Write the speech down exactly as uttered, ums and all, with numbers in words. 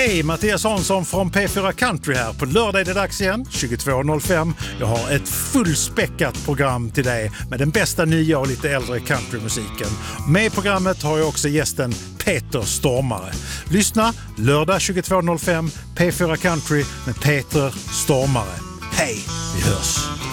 Hej, Mattias Hansson från P fyra Country här. På lördag är det dags igen, tjugotvå noll fem. Jag har ett fullspäckat program till dig med den bästa nya och lite äldre countrymusiken. Med i programmet har jag också gästen Peter Stormare. Lyssna lördag tjugotvå noll fem, P fyra Country med Peter Stormare. Hej, vi hörs!